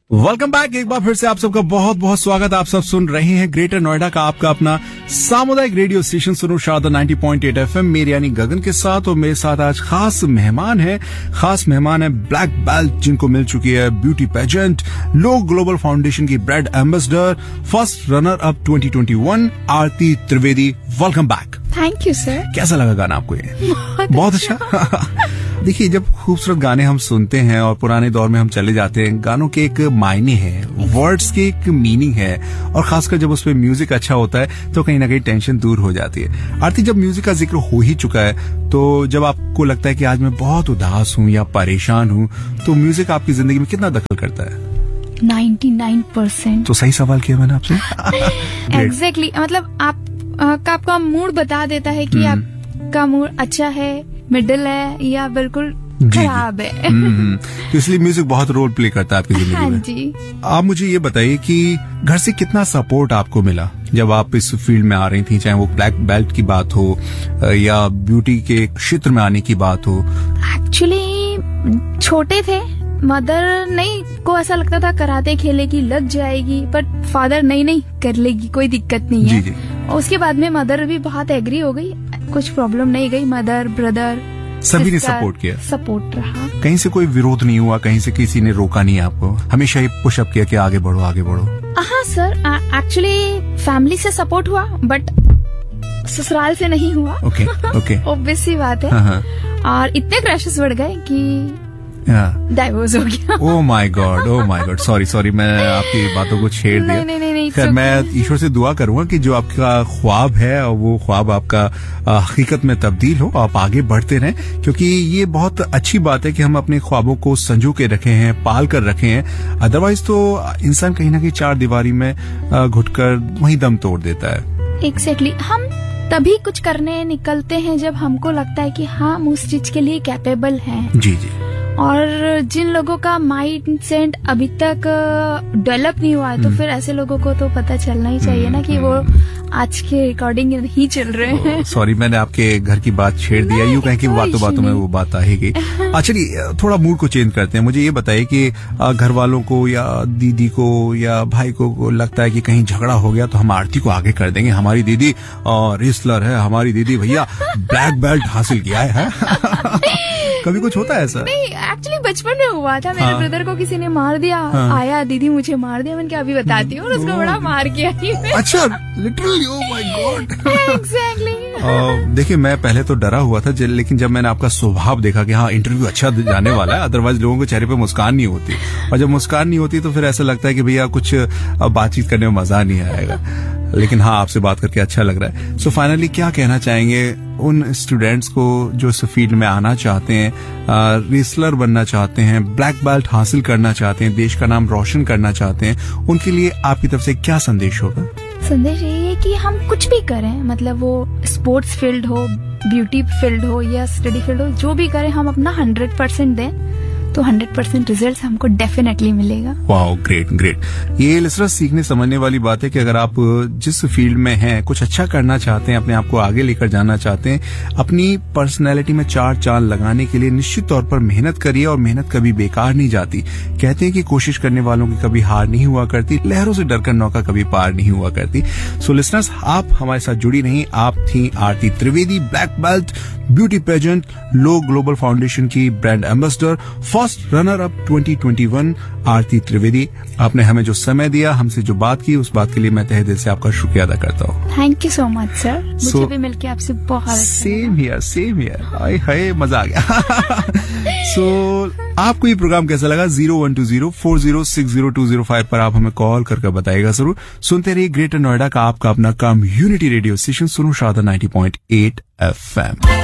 Welcome back. एक बार फिर से आप सबका बहुत बहुत स्वागत। आप सब सुन रहे हैं ग्रेटर नोएडा का आपका अपना सामुदायिक रेडियो स्टेशन सुनो शारदा 90.8 FM मेरे यानी गगन के साथ। और मेरे साथ आज खास मेहमान है ब्लैक बेल्ट जिनको मिल चुकी है ब्यूटी पेजेंट लो ग्लोबल फाउंडेशन की brand ambassador first runner up 2021 Aarti Trivedi. Welcome back. Thank you sir. कैसा लगा गाना आपको ये? बहुत अच्छा। देखिए, जब खूबसूरत गाने हम सुनते हैं और पुराने दौर में हम चले जाते हैं, गानों के एक मायने हैं, वर्ड्स के एक मीनिंग है, और खासकर जब उसमें म्यूजिक अच्छा होता है तो कहीं ना कहीं टेंशन दूर हो जाती है। आरती, जब म्यूजिक का जिक्र हो ही चुका है तो जब आपको लगता है कि आज मैं बहुत उदास हूँ या परेशान हूँ, तो म्यूजिक आपकी जिंदगी में कितना दखल करता है? 99%। तो सही सवाल किया मैंने आपसे। एग्जैक्टली मतलब आपका मूड बता देता है कि आपका मूड अच्छा है, मिडिल है या बिल्कुल खराब है। तो इसलिए म्यूजिक बहुत रोल प्ले करता है आपकी जिंदगी में। हाँ जी। आप मुझे ये बताइए कि घर से कितना सपोर्ट आपको मिला जब आप इस फील्ड में आ रही थी, चाहे वो ब्लैक बेल्ट की बात हो या ब्यूटी के क्षेत्र में आने की बात हो? एक्चुअली छोटे थे, मदर नहीं को ऐसा लगता था कराटे खेलेगी लग जाएगी, बट फादर नहीं कर लेगी, कोई दिक्कत नहीं है। जी। उसके बाद में मदर भी बहुत एग्री हो गई, कुछ प्रॉब्लम नहीं गई। मदर, ब्रदर सभी ने सपोर्ट किया, सपोर्ट रहा। कहीं से कोई विरोध नहीं हुआ, कहीं से किसी ने रोका नहीं आपको? हमेशा ही पुशअप किया कि आगे बढ़ो आगे बढ़ो? हाँ सर, एक्चुअली फैमिली से सपोर्ट हुआ बट ससुराल से नहीं हुआ। ओके। ऑब्वियस सी बात है। हाँ। और इतने क्रैशेस बढ़ गए कि डाइवोर्स हो गया। ओह माय गॉड, सॉरी, मैं आपकी बातों को छेड़ दिया। नहीं। खैर, मैं ईश्वर से दुआ करूंगा कि जो आपका ख्वाब है और वो ख्वाब आपका हकीकत में तब्दील हो, आप आगे बढ़ते रहें, क्योंकि ये बहुत अच्छी बात है कि हम अपने ख्वाबों को संजो के रखे हैं, पाल कर रखे हैं। अदरवाइज तो इंसान कहीं ना कहीं चार दीवारी में घुटकर वहीं दम तोड़ देता है। एग्जैक्टली। हम तभी कुछ करने निकलते हैं जब हमको लगता है कि हम उस चीज के लिए कैपेबल हैं। जी। और जिन लोगों का माइंड सेट अभी तक डेवलप नहीं हुआ है, तो फिर ऐसे लोगों को तो पता चलना ही चाहिए ना कि वो आज के रिकॉर्डिंग ही चल रहे हैं। सॉरी, मैंने आपके घर की बात छेड़ दिया, यूं कहें कि बातों में वो बात आएगी। चलिए, थोड़ा मूड को चेंज करते हैं। मुझे ये बताइए कि घर वालों को या दीदी को या भाई को लगता है कि कहीं झगड़ा हो गया तो हम आरती को आगे कर देंगे, हमारी दीदी रेसलर है, हमारी दीदी भैया ब्लैक बेल्ट हासिल किया है। कभी कुछ होता है ऐसा? नहीं, एक्चुअली बचपन में हुआ था। मेरे ब्रदर को किसी ने मार दिया। आया, दीदी मुझे मार दिया, मैंने क्या अभी बताती हूँ, और उसको बड़ा मार किया। अच्छा, literally? Oh my God. Exactly. देखिए, मैं पहले तो डरा हुआ था, लेकिन जब मैंने आपका स्वभाव देखा कि हाँ, इंटरव्यू अच्छा जाने वाला है, अदरवाइज लोगों के चेहरे पे मुस्कान नहीं होती, और जब मुस्कान नहीं होती तो फिर ऐसा लगता है कि भैया कुछ बातचीत करने में मजा नहीं आएगा। लेकिन हाँ, आपसे बात करके अच्छा लग रहा है। सो फाइनली क्या कहना चाहेंगे उन स्टूडेंट्स को जो इस फील्ड में आना चाहते हैं, रेसलर बनना चाहते हैं, ब्लैक बेल्ट हासिल करना चाहते हैं, देश का नाम रोशन करना चाहते हैं, उनके लिए आपकी तरफ से क्या संदेश होगा? संदेश यही है कि हम कुछ भी करें, मतलब वो स्पोर्ट्स फील्ड हो, ब्यूटी फील्ड हो या स्टडी फील्ड हो, जो भी करें हम अपना 100% दें तो 100% रिजल्ट हमको डेफिनेटली मिलेगा। Wow, great. ये लिसनर्स सीखने समझने वाली बात है कि अगर आप जिस फील्ड में हैं, कुछ अच्छा करना चाहते हैं, अपने आप को आगे लेकर जाना चाहते हैं, अपनी पर्सनैलिटी में चार चांद लगाने के लिए निश्चित तौर पर मेहनत करिए, और मेहनत कभी बेकार नहीं जाती। कहते हैं कि कोशिश करने वालों की कभी हार नहीं हुआ करती, लहरों से डरकर नौका कभी पार नहीं हुआ करती। सो लिसनर्स, आप हमारे साथ जुड़ी रही, आप थी आरती Trivedi, black belt beauty pageant लो ग्लोबल फाउंडेशन की brand ambassador, first runner up 2021 आरती त्रिवेदी। आपने हमें जो समय दिया, हमसे जो बात की, उस बात के लिए मैं तहे दिल से आपका शुक्रिया अदा करता हूँ। Thank you so much sir. मुझे भी मिलके आपसे बहुत सेम हियर। हाय मजा आ गया। सो आपको ये प्रोग्राम कैसा लगा? 012040602005 पर आप हमें कॉल करके बताइएगा जरूर। सुनते रहिए ग्रेटर नोएडा का आपका अपना कम्युनिटी रेडियो स्टेशन सुनो शारदा 90.8 FM।